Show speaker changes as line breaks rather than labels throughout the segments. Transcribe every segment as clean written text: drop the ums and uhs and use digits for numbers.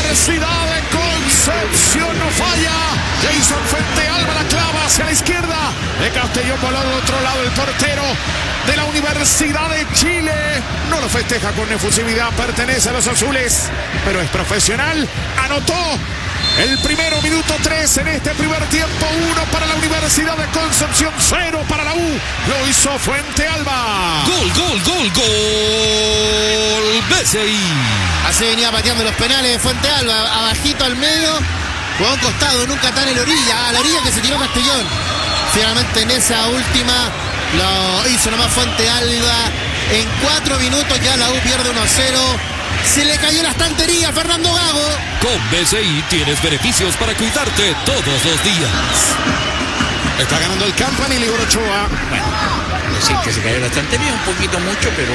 Universidad de Concepción no falla. Jason Fuentealba la clava hacia la izquierda. De Castellón voló del otro lado el portero de la Universidad de Chile. No lo festeja con efusividad, pertenece a los azules, pero es profesional. Anotó el primero, minuto 3 en este primer tiempo. 1 para la Universidad de Concepción, 0 para la U. Lo hizo Fuentealba.
Gol, gol, gol, gol. BCI.
Así venía pateando los penales de Fuentealba, abajito al medio, jugó a un costado, nunca tan en la orilla, a la orilla que se tiró Castellón. Finalmente en esa última lo hizo nomás Fuentealba. En 4 minutos ya la U pierde 1-0. Se le cayó la estantería a Fernando Gago.
Con BCI tienes beneficios para cuidarte todos los días.
Está ganando el Campanil, Igor Ochoa.
Bueno, decir que se cayó la estantería un poquito mucho, pero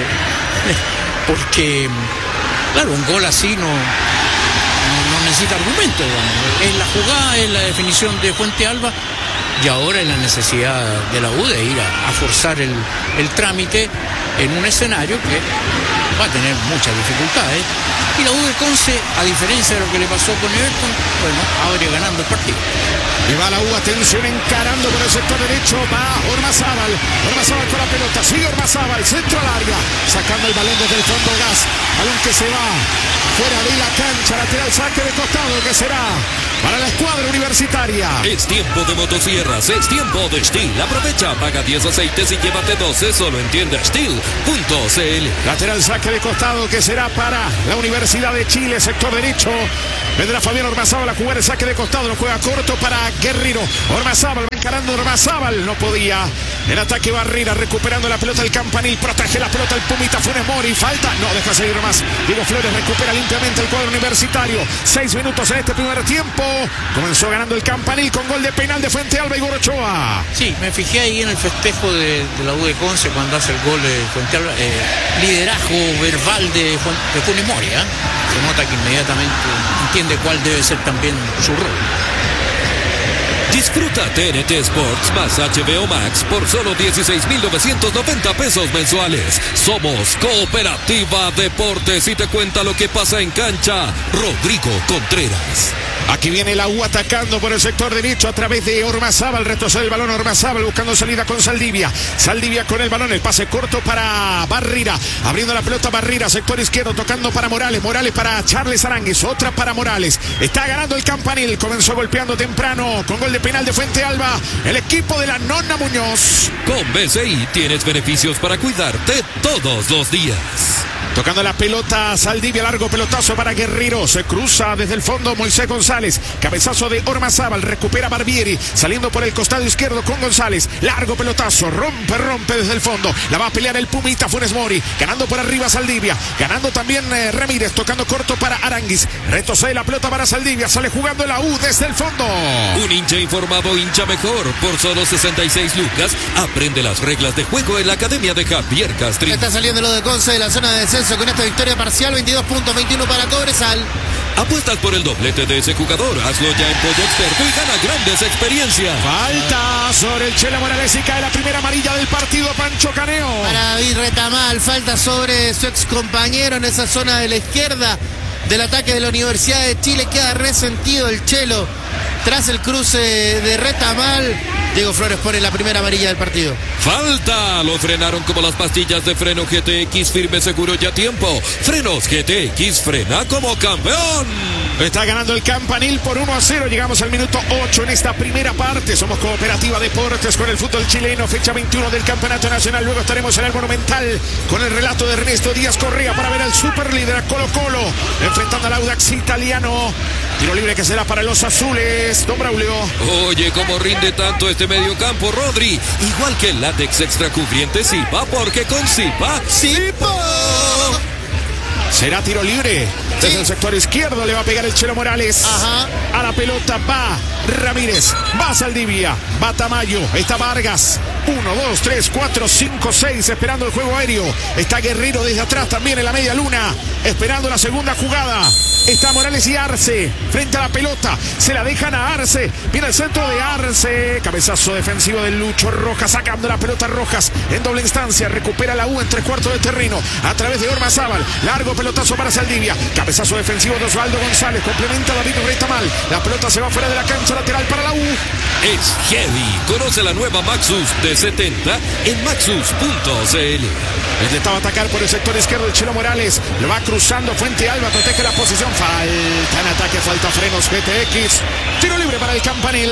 porque, claro, un gol así no necesita argumento, digamos. Es la jugada, es la definición de Fuentealba, y ahora es la necesidad de la U de ir a forzar el trámite en un escenario que va a tener muchas dificultades. Y la U de Conce, a diferencia de lo que le pasó con Everton, bueno, abre ganando el partido.
Y va la U, atención, encarando por el sector derecho, va Ormazábal. Ormazábal con la pelota, sigue Ormazábal, centro al área, sacando el balón desde el fondo gas. Balón que se va fuera de la cancha, lateral saque de costado, que será para la escuadra universitaria.
Es tiempo de motosierras, es tiempo de Stihl. Aprovecha, paga 10 aceites y llévate 12, solo en tienda Stihl.cl.
Lateral saque de costado, que será para la Universidad de Chile, sector derecho. Vendrá Fabián Ormazábal a jugar el saque de costado, lo juega corto para Guerrero. Ormazábal va encarando, Ormazábal no podía. En ataque Barrera, recuperando la pelota el Campanil, protege la pelota el Pumita Funes Mori, falta, no, deja seguir más. Diego Flores recupera limpiamente el cuadro universitario. 6 minutos en este primer tiempo. Comenzó ganando el Campanil con gol de penal de Fuentealba, Igor Ochoa.
Sí, me fijé ahí en el festejo de la U de Conce cuando hace el gol de Fuentealba. Liderazgo verbal de Funes Mori, ¿eh? Se nota que inmediatamente entiende cuál debe ser también su rol.
Disfruta TNT Sports más HBO Max por solo 16,990 pesos mensuales. Somos Cooperativa Deportes y te cuenta lo que pasa en cancha Rodrigo Contreras.
Aquí viene la U atacando por el sector derecho a través de Ormazábal. Retrocede el balón Ormazábal buscando salida con Saldivia. Saldivia con el balón, el pase corto para Barrera. Abriendo la pelota Barrera, sector izquierdo, tocando para Morales. Morales para Charles Aránguiz, otra para Morales. Está ganando el Campanil. Comenzó golpeando temprano con gol de penal de Fuentealba. El equipo de la Nonna Muñoz.
Con BCI tienes beneficios para cuidarte todos los días.
Tocando la pelota Saldivia, largo pelotazo para Guerrero, se cruza desde el fondo Moisés González, cabezazo de Ormazábal, recupera Barbieri, saliendo por el costado izquierdo con González, largo pelotazo, rompe desde el fondo, la va a pelear el Pumita Funes Mori, ganando por arriba Saldivia, ganando también Ramírez, tocando corto para Aránguiz, retrocede la pelota para Saldivia, sale jugando la U desde el fondo.
Un hincha informado, hincha mejor, por solo 66 lucas, aprende las reglas de juego en la academia de Javier Castrillo.
Está saliendo lo de Conce de la zona de descenso con esta victoria parcial, 22 puntos, 21 para Cobresal.
Apuestas por el doblete de ese jugador, hazlo ya en Pollo Experto y gana grandes experiencias.
Falta sobre el Chela Morales y cae la primera amarilla del partido, Pancho Caneo.
Para David Retamal, falta sobre su ex compañero en esa zona de la izquierda del ataque de la Universidad de Chile. Queda resentido el Chelo tras el cruce de Retamal. Diego Flores pone la primera amarilla del partido.
Falta, lo frenaron como las pastillas de freno GTX, firme, seguro y a tiempo. Frenos GTX, frena como campeón.
Está ganando el Campanil por 1-0. Llegamos al minuto 8 en esta primera parte. Somos Cooperativa Deportes con el fútbol chileno, fecha 21 del Campeonato Nacional. Luego estaremos en el Monumental con el relato de Ernesto Díaz Correa para ver al superlíder, a Colo Colo, enfrentando al Audax italiano. Tiro libre que será para los azules, don Braulio.
Oye, cómo rinde tanto este mediocampo, Rodri. Igual que el látex extra cubriente Zipa, porque con Zipa, ¡Zipa!
Será tiro libre. Desde el sector izquierdo le va a pegar el Chelo Morales.
Ajá.
A la pelota va Ramírez, va Saldivia, va Tamayo, está Vargas. 1, 2, 3, 4, 5, 6, esperando el juego aéreo. Está Guerrero desde atrás también en la media luna. esperando la segunda jugada. Está Morales y Arce frente a la pelota. Se la dejan a Arce. Viene el centro de Arce. Cabezazo defensivo de Lucho Rojas. Sacando la pelota Rojas en doble instancia. Recupera la U en 3/4 de terreno. A través de Ormazábal. Largo pelotazo para Saldivia. Cabezazo defensivo de Osvaldo González. Complementa David Retamal. La pelota se va fuera de la cancha lateral para la U.
Es heavy. Conoce la nueva Maxus T70 en maxus.cl.
Intentaba atacar por el sector izquierdo el Chelo Morales. Lo va cruzando Fuente Alba. Protege la posición. Falta en ataque. Falta frenos GTX. Tiro libre para el Campanil.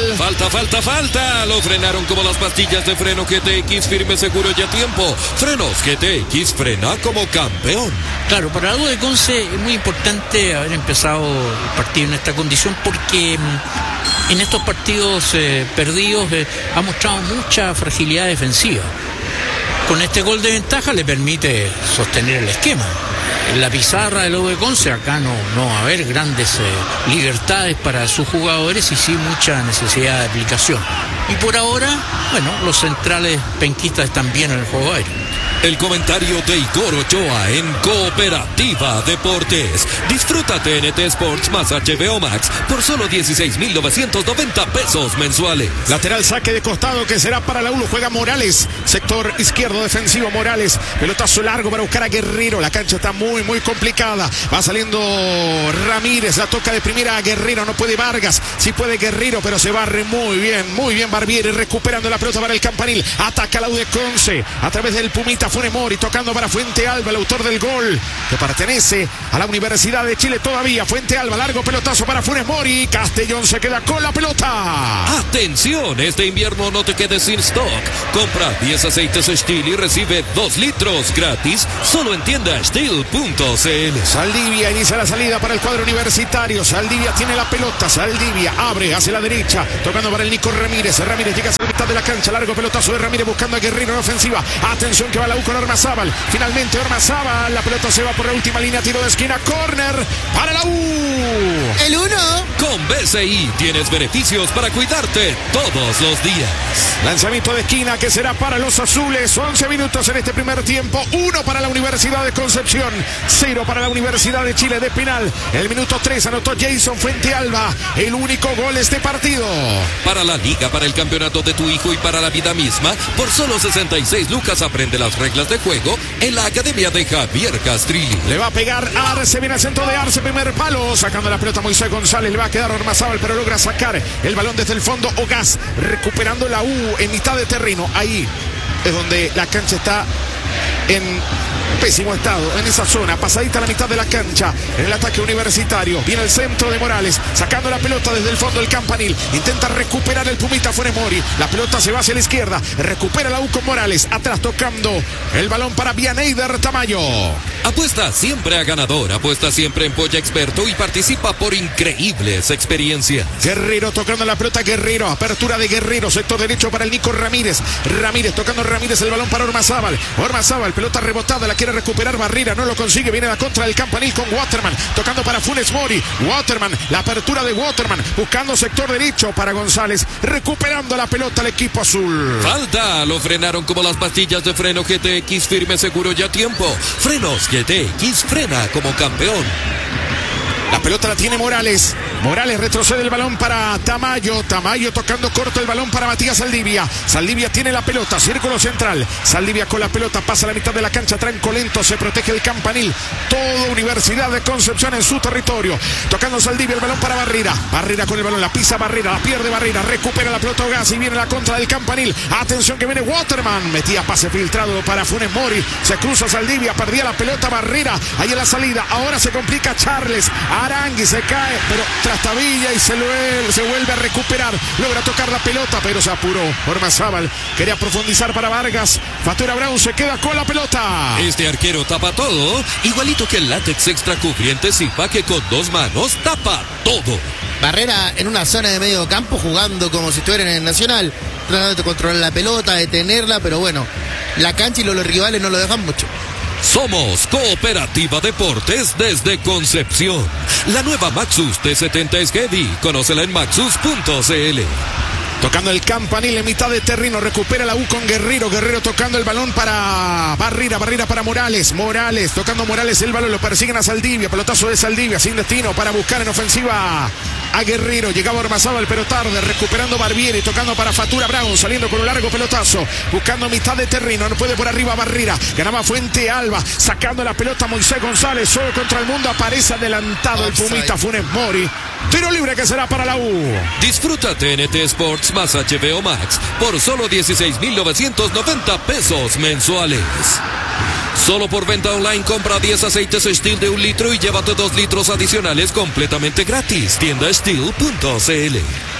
Falta. Lo frenaron como las pastillas de freno GTX. Firme, seguro y a tiempo. Frenos GTX, frena como campeón.
Claro, para la U de Conce es muy importante haber empezado el partido en esta condición porque en estos partidos perdidos ha mostrado mucha fragilidad defensiva. Con este gol de ventaja le permite sostener el esquema. En la pizarra del U de Conce acá no va a haber grandes libertades para sus jugadores y sí mucha necesidad de aplicación. Y por ahora, bueno, los centrales penquistas están bien en el juego aéreo.
El comentario de Igor Ochoa en Cooperativa Deportes. Disfruta TNT Sports más HBO Max por solo 16,990 pesos mensuales.
Lateral saque de costado que será para la U. Juega Morales. Sector izquierdo defensivo Morales. Pelotazo largo para buscar a Guerrero. La cancha está muy complicada. Va saliendo Ramírez. La toca de primera a Guerrero. No puede Vargas. Sí puede Guerrero, pero se barre muy bien Barbieri. Recuperando la pelota para el Campanil. Ataca la U de Conce. A través del Pumita Funes Mori. Tocando para Fuente Alba, el autor del gol. Que pertenece a la Universidad de Chile todavía. Fuente Alba. Largo pelotazo para Funes Mori. Castellón se queda con la pelota.
Atención, este invierno no te quedes sin stock. Compra 10 aceites Steel y recibe 2 litros gratis solo en tienda Steel.cl.
Saldivia inicia la salida para el cuadro universitario. Saldivia tiene la pelota. Saldivia abre hacia la derecha. Tocando para el Nico Ramírez. Ramírez llega a la mitad de la cancha. Largo pelotazo de Ramírez buscando a Guerrero en ofensiva. Atención que va la U con Ormazábal. Finalmente Ormazábal. La pelota se va por la última línea. Tiro de esquina. Córner para la U.
El 1.
Con BCI tienes beneficios para cuidarte todos los días.
Lanzamiento de esquina que será para los azules. 11 minutos en este primer tiempo. 1 para la Universidad de Concepción. 0 para la Universidad de Chile de penal. El minuto 3 anotó Jason Fuente Alba. El único gol de este partido.
Para la liga, para el campeonato de tu hijo y para la vida misma, por solo 66 lucas aprende las reglas de juego en la academia de Javier Castrilli.
Le va a pegar Arce. Viene al centro de Arce. Primer palo. Sacando la pelota Moisés González. Le va a quedar Ormazábal, pero logra sacar el balón desde el fondo. Ogaz recuperando la U en mitad de terreno. Ahí es donde la cancha está en pésimo estado, en esa zona, pasadita a la mitad de la cancha, en el ataque universitario. Viene el centro de Morales, sacando la pelota desde el fondo del Campanil. Intenta recuperar el Pumita Funes Mori. La pelota se va hacia la izquierda. Recupera la U con Morales. Atrás tocando el balón para Vianeyder Tamayo.
Apuesta siempre a ganador, apuesta siempre en Polla Experto y participa por increíbles experiencias.
Guerrero tocando la pelota, Guerrero, apertura de Guerrero, sector derecho para el Nico Ramírez. Ramírez tocando Ramírez, el balón para Ormazábal. Ormazábal, pelota rebotada, la quiere recuperar Barrera, no lo consigue, viene la contra del Campanil con Waterman, tocando para Funes Mori. Waterman, la apertura de Waterman, buscando sector derecho para González, recuperando la pelota el equipo azul.
Falta, lo frenaron como las pastillas de freno GTX, firme, seguro y a tiempo. Frenos GTX, frena como campeón.
La pelota la tiene Morales. Morales retrocede el balón para Tamayo. Tamayo tocando corto el balón para Matías Saldivia. Saldivia tiene la pelota, círculo central. Saldivia con la pelota, pasa a la mitad de la cancha, tranco lento, se protege el Campanil. Todo Universidad de Concepción en su territorio. Tocando Saldivia, el balón para Barrera. Barrera con el balón, la pisa Barrera, la pierde Barrera, recupera la pelota Ogaz y viene la contra del Campanil. Atención que viene Waterman. Metía pase filtrado para Funes Mori. Se cruza Saldivia, perdía la pelota Barrera. Ahí en la salida, ahora se complica Charles. Arangui se cae, pero trastabilla y se vuelve a recuperar. Logra tocar la pelota, pero se apuró. Ormazábal quería profundizar para Vargas. Fatura Brown se queda con la pelota.
Este arquero tapa todo, igualito que el látex extra cubriente Zipa, que con 2 manos tapa todo.
Barrera en una zona de medio campo jugando como si estuviera en el Nacional, tratando de controlar la pelota, de tenerla, pero bueno, la cancha y los rivales no lo dejan mucho.
Somos Cooperativa Deportes desde Concepción. La nueva Maxus T70 es heavy. Conócela en maxus.cl.
Tocando el campanil en mitad de terreno. Recupera la U con Guerrero. Guerrero tocando el balón para Barrira. Barrira para Morales. Morales tocando Morales el balón. Lo persiguen a Saldivia. Pelotazo de Saldivia sin destino para buscar en ofensiva a Guerrero. Llegaba Ormazábal pero tarde. Recuperando Barbieri. Tocando para Fatura Brown. Saliendo con un largo pelotazo. Buscando mitad de terreno. No puede por arriba Barrira. Ganaba Fuente Alba. Sacando la pelota Moisés González. Solo contra el mundo. Aparece adelantado el Pumita Funes Mori. Tiro libre que será para la U.
Disfruta TNT Sports más HBO Max por solo 16,990 pesos mensuales. Solo por venta online compra 10 aceites Steel de 1 litro y llévate 2 litros adicionales completamente gratis. Tienda Steel.cl.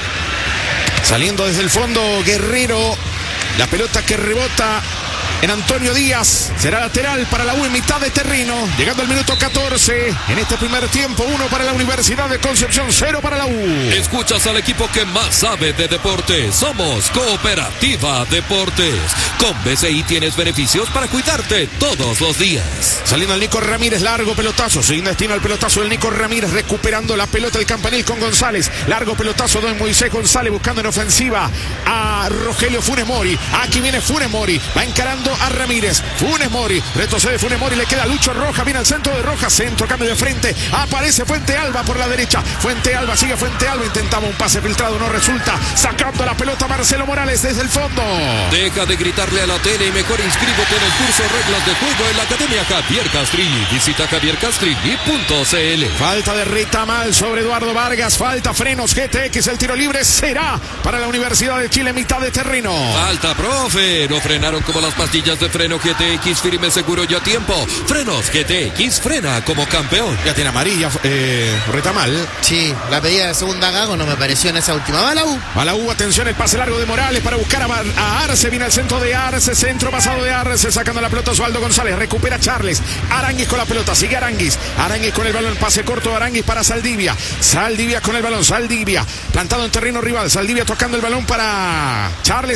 Saliendo desde el fondo Guerrero. La pelota que rebota en Antonio Díaz. Será lateral para la U en mitad de terreno. Llegando al minuto 14. En este primer tiempo, 1 para la Universidad de Concepción, 0 para la U.
Escuchas al equipo que más sabe de deportes. Somos Cooperativa Deportes. Con BCI tienes beneficios para cuidarte todos los días.
Saliendo el Nico Ramírez, largo pelotazo. Sin destino al pelotazo del Nico Ramírez. Recuperando la pelota del campanil con González. Largo pelotazo de Moisés González buscando en ofensiva a Rogelio Funes Mori. Aquí viene Funes Mori. Va encarando a Ramírez. Funes Mori. Retrocede Funes Mori. Le queda Lucho Rojas. Viene al centro de Rojas. Centro, cambio de frente. Aparece Fuente Alba por la derecha. Fuente Alba, sigue Fuente Alba. Intentaba un pase filtrado. No resulta. Sacando la pelota Marcelo Morales desde el fondo.
Deja de gritarle a la tele y mejor inscríbete en el curso Reglas de Juego en la Academia Javier Castrilli. Visita javiercastrilli.cl.
Falta de Ritamal sobre Eduardo Vargas. Falta frenos GTX. El tiro libre será para la Universidad de Chile. Mitad de terreno.
Falta, profe. No frenaron como las pastillas de freno GTX, firme, seguro y a tiempo. Frenos GTX, frena como campeón.
Ya tiene amarilla Retamal.
Sí, la pedida de segunda Gago no me pareció en esa última. Va la U,
atención, el pase largo de Morales para buscar a Arce. Viene al centro de Arce, centro pasado de Arce, sacando la pelota Osvaldo González. Recupera Charles. Aranguis con la pelota, sigue Aranguis. Aranguis con el balón, pase corto de Aranguis para Saldivia. Saldivia con el balón, Saldivia plantado en terreno rival. Saldivia tocando el balón para Charles